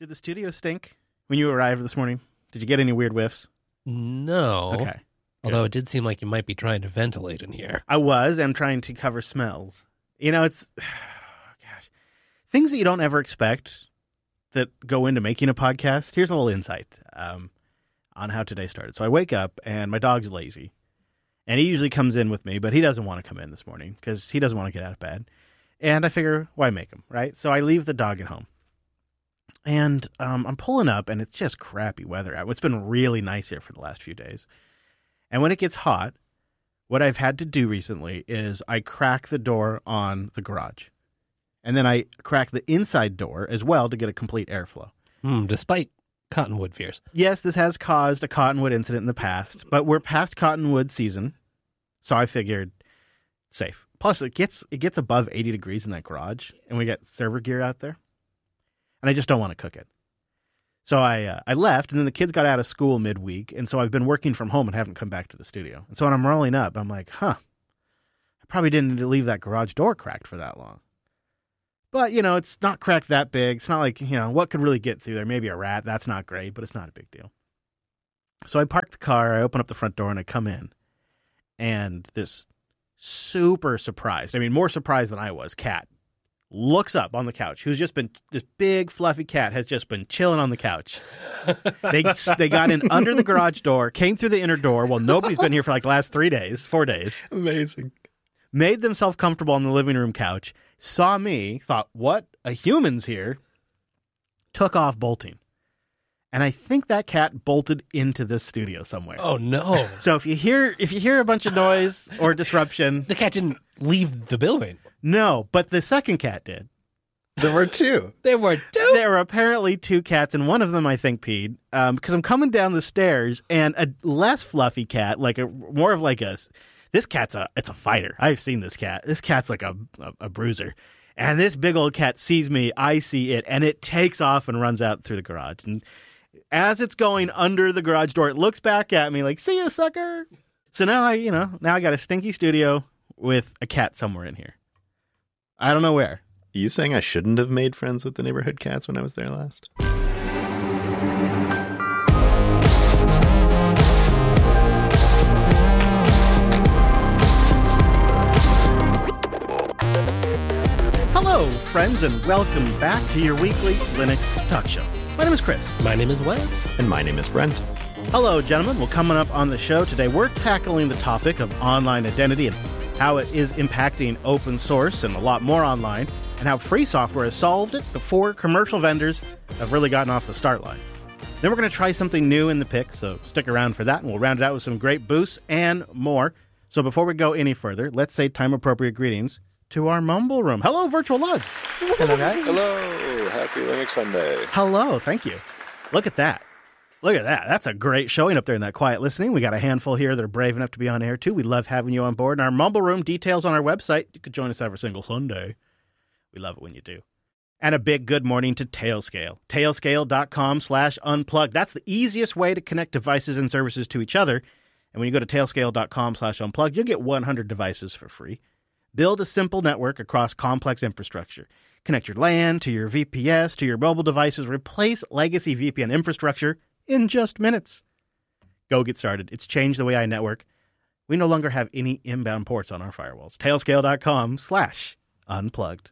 Did the studio stink when you arrived this morning? Did you get any weird whiffs? No. Okay. Although it did seem like you might be trying to ventilate in here. I am trying to cover smells. You know, it's, gosh, things that you don't ever expect that go into making a podcast. Here's a little insight on how today started. So I wake up and my dog's lazy. And he usually comes in with me, but he doesn't want to come in this morning because he doesn't want to get out of bed. And I figure, why make him, right? So I leave the dog at home. And I'm pulling up, and it's just crappy weather out. It's been really nice here for the last few days. And when it gets hot, what I've had to do recently is I crack the door on the garage. And then I crack the inside door as well to get a complete airflow. Despite cottonwood fears. Yes, this has caused a cottonwood incident in the past, but we're past cottonwood season, so I figured safe. Plus, it gets above 80 degrees in that garage, and we got server gear out there, and I just don't want to cook it. So I left, and then the kids got out of school midweek, and so I've been working from home and haven't come back to the studio. And so when I'm rolling up, I'm like, I probably didn't need to leave that garage door cracked for that long. But, you know, it's not cracked that big. It's not like, you know, what could really get through there? Maybe a rat. That's not great, but it's not a big deal. So I park the car, I open up the front door, and I come in. And this super surprised, I mean, more surprised than I was, cat looks up on the couch. Who's just been, this big fluffy cat has just been chilling on the couch. They got in under the garage door, came through the inner door. Well, nobody's been here for like the last 4 days. Amazing. Made themselves comfortable on the living room couch, saw me, thought, what? A human's here. Took off bolting. And I think that cat bolted into this studio somewhere. Oh, no. So if you hear a bunch of noise or disruption. The cat didn't leave the building. No, but the second cat did. There were two. There were two? There were apparently two cats, and one of them, I think, peed. Because I'm coming down the stairs, and a less fluffy cat, more of this cat's it's a fighter. I've seen this cat. This cat's like a bruiser. And this big old cat sees me, I see it, and it takes off and runs out through the garage. And as it's going under the garage door, it looks back at me like, see ya, sucker. So now I got a stinky studio with a cat somewhere in here. I don't know where. Are you saying I shouldn't have made friends with the neighborhood cats when I was there last? Hello, friends, and welcome back to your weekly Linux talk show. My name is Chris. My name is Wes. And my name is Brent. Hello, gentlemen. Well, coming up on the show today, we're tackling the topic of online identity and how it is impacting open source and a lot more online, and how free software has solved it before commercial vendors have really gotten off the start line. Then we're going to try something new in the pick, so stick around for that, and we'll round it out with some great boosts and more. So before we go any further, let's say time-appropriate greetings to our Mumble Room. Hello, Virtual Lug. Hello, guys. Hello. Happy Linux Sunday. Hello. Thank you. Look at that. Look at that. That's a great showing up there in that quiet listening. We got a handful here that are brave enough to be on air, too. We love having you on board. And our Mumble Room details on our website. You could join us every single Sunday. We love it when you do. And a big good morning to Tailscale. Tailscale.com/unplug. That's the easiest way to connect devices and services to each other. And when you go to tailscale.com/unplug, you'll get 100 devices for free. Build a simple network across complex infrastructure. Connect your LAN to your VPS to your mobile devices. Replace legacy VPN infrastructure in just minutes. Go get started. It's changed the way I network. We no longer have any inbound ports on our firewalls. Tailscale.com/unplugged.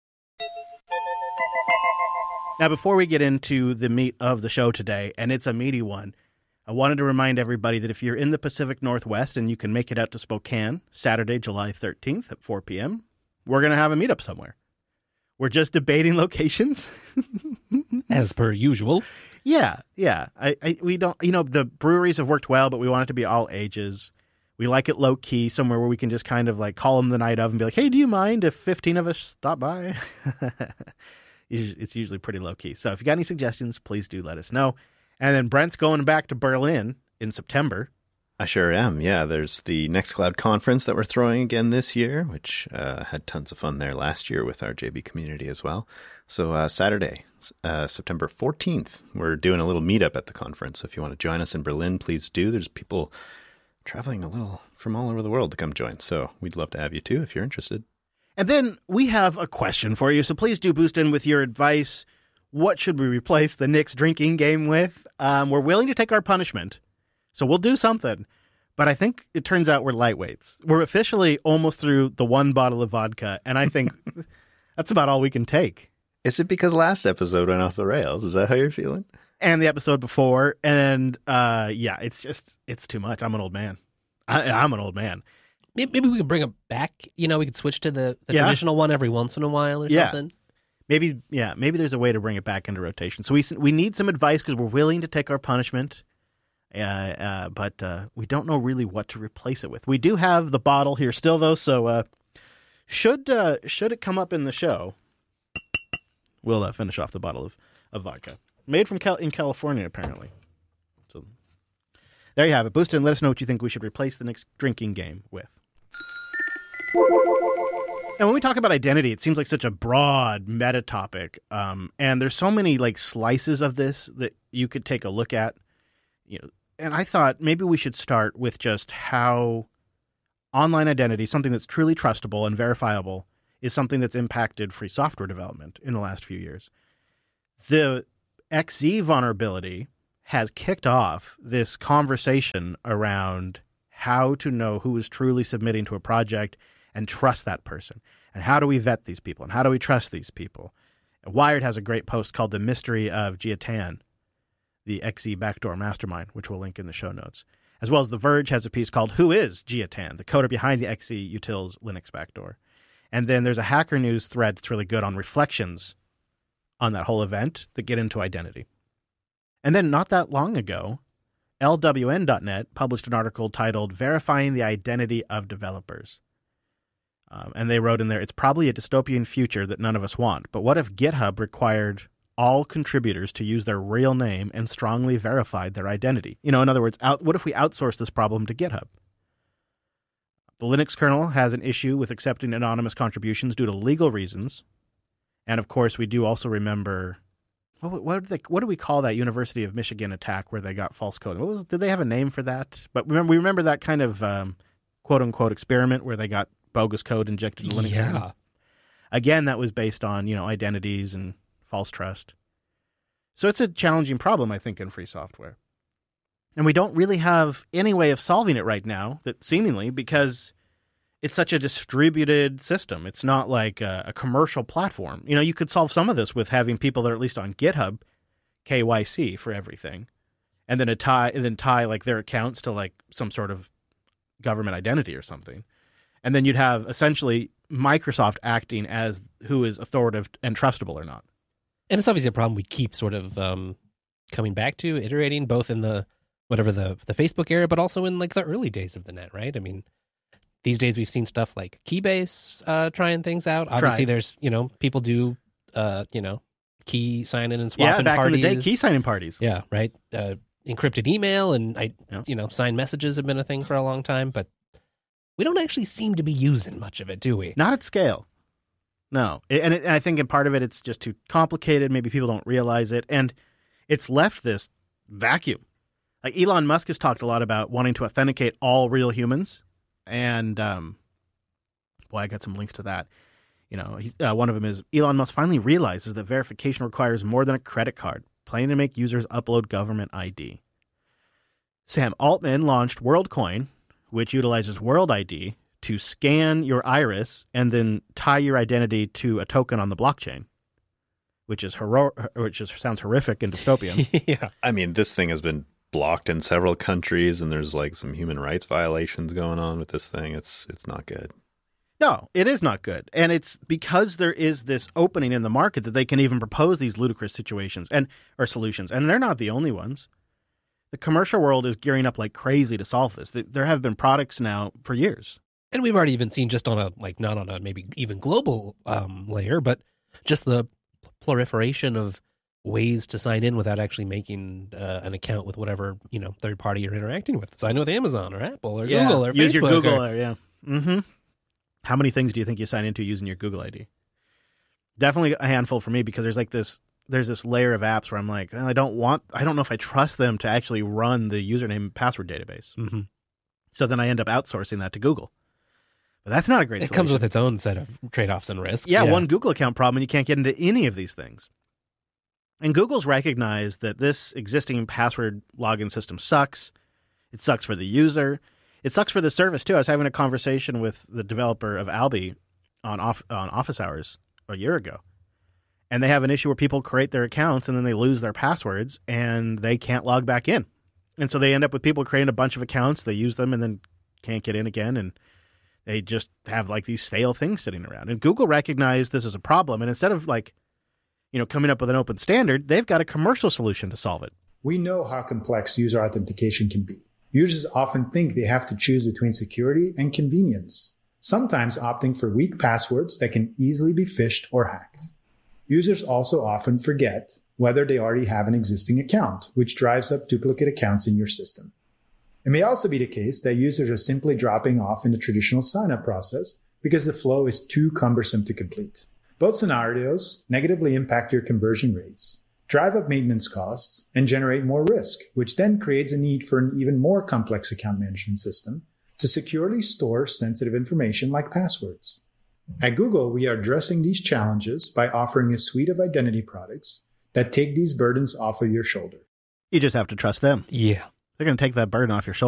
Now, before we get into the meat of the show today, and it's a meaty one, I wanted to remind everybody that if you're in the Pacific Northwest and you can make it out to Spokane, Saturday, July 13th at 4 p.m., we're going to have a meetup somewhere. We're just debating locations. As per usual. Yeah. We don't, the breweries have worked well, but we want it to be all ages. We like it low key, somewhere where we can just kind of like call them the night of and be like, hey, do you mind if 15 of us stop by? It's usually pretty low key. So if you got any suggestions, please do let us know. And then Brent's going back to Berlin in September. I sure am. Yeah, there's the Nextcloud conference that we're throwing again this year, which had tons of fun there last year with our JB community as well. So Saturday, September 14th, we're doing a little meetup at the conference. So if you want to join us in Berlin, please do. There's people traveling a little from all over the world to come join. So we'd love to have you too if you're interested. And then we have a question for you. So please do boost in with your advice. what should we replace the Knicks drinking game with? We're willing to take our punishment, so we'll do something. But I think it turns out we're lightweights. We're officially almost through the one bottle of vodka, and I think that's about all we can take. Is it because last episode went off the rails? Is that how you're feeling? And the episode before, and it's too much. I'm an old man. I'm an old man. Maybe we could bring it back. We could switch to the traditional one every once in a while or something. Maybe there's a way to bring it back into rotation. So we need some advice because we're willing to take our punishment, but we don't know really what to replace it with. We do have the bottle here still, though, so should it come up in the show, we'll finish off the bottle of vodka. Made from in California, apparently. So there you have it. Boost it and let us know what you think we should replace the next drinking game with. Now, when we talk about identity, it seems like such a broad meta topic, and there's so many slices of this that you could take a look at. And I thought maybe we should start with just how online identity, something that's truly trustable and verifiable, is something that's impacted free software development in the last few years. The XZ vulnerability has kicked off this conversation around how to know who is truly submitting to a project and trust that person. And how do we vet these people? And how do we trust these people? Wired has a great post called The Mystery of Jia Tan, the XZ backdoor mastermind, which we'll link in the show notes. As well as The Verge has a piece called Who is Jia Tan, the coder behind the XZ Utils Linux backdoor. And then there's a Hacker News thread that's really good on reflections on that whole event that get into identity. And then not that long ago, LWN.net published an article titled Verifying the Identity of Developers. And they wrote in there, it's probably a dystopian future that none of us want, but what if GitHub required all contributors to use their real name and strongly verified their identity? In other words, what if we outsource this problem to GitHub? The Linux kernel has an issue with accepting anonymous contributions due to legal reasons. And of course, we do also remember, what do we call that University of Michigan attack where they got false code? Did they have a name for that? But we remember that kind of quote unquote experiment where they got bogus code injected into Linux. Yeah. Again, that was based on identities and false trust. So it's a challenging problem, I think, in free software. And we don't really have any way of solving it right now, that seemingly, because it's such a distributed system. It's not like a commercial platform. You could solve some of this with having people that are at least on GitHub KYC for everything, and then tie like their accounts to some sort of government identity or something. And then you'd have essentially Microsoft acting as who is authoritative and trustable or not. And it's obviously a problem we keep sort of coming back to, iterating, both in the Facebook era, but also in the early days of the net, right? I mean, these days we've seen stuff like Keybase trying things out. Obviously, there's people do key sign in and swap in back parties. in the day, key signing parties. Yeah, right. Encrypted email and signed messages have been a thing for a long time, but we don't actually seem to be using much of it, do we? Not at scale. No. And I think in part of it, it's just too complicated. Maybe people don't realize it. And it's left this vacuum. Elon Musk has talked a lot about wanting to authenticate all real humans. And, I got some links to that. One of them is Elon Musk finally realizes that verification requires more than a credit card, planning to make users upload government ID. Sam Altman launched WorldCoin, which utilizes World ID to scan your iris and then tie your identity to a token on the blockchain, which sounds horrific and dystopian. Yeah. I mean, this thing has been blocked in several countries, and there's some human rights violations going on with this thing. It's not good. No, it is not good. And it's because there is this opening in the market that they can even propose these ludicrous situations or solutions. And they're not the only ones. The commercial world is gearing up like crazy to solve this. There have been products now for years. And we've already even seen, just on a not on a maybe even global layer, but just the proliferation of ways to sign in without actually making an account with whatever third party you're interacting with. Sign in with Amazon or Apple or Google or Facebook. Use your Google. Yeah. Mm-hmm. How many things do you think you sign into using your Google ID? Definitely a handful for me, because there's this layer of apps where I'm like, I don't know if I trust them to actually run the username and password database. Mm-hmm. So then I end up outsourcing that to Google. But that's not a great solution. It comes with its own set of trade-offs and risks. Yeah, one Google account problem and you can't get into any of these things. And Google's recognized that this existing password login system sucks. It sucks for the user. It sucks for the service, too. I was having a conversation with the developer of Alby on Office Hours a year ago. And they have an issue where people create their accounts and then they lose their passwords and they can't log back in. And so they end up with people creating a bunch of accounts. They use them and then can't get in again. And they just have like these stale things sitting around. And Google recognized this as a problem. And instead of coming up with an open standard, they've got a commercial solution to solve it. We know how complex user authentication can be. Users often think they have to choose between security and convenience, sometimes opting for weak passwords that can easily be phished or hacked. Users also often forget whether they already have an existing account, which drives up duplicate accounts in your system. It may also be the case that users are simply dropping off in the traditional sign-up process because the flow is too cumbersome to complete. Both scenarios negatively impact your conversion rates, drive up maintenance costs, and generate more risk, which then creates a need for an even more complex account management system to securely store sensitive information like passwords. At Google, we are addressing these challenges by offering a suite of identity products that take these burdens off of your shoulder. You just have to trust them. Yeah. They're going to take that burden off your shoulders.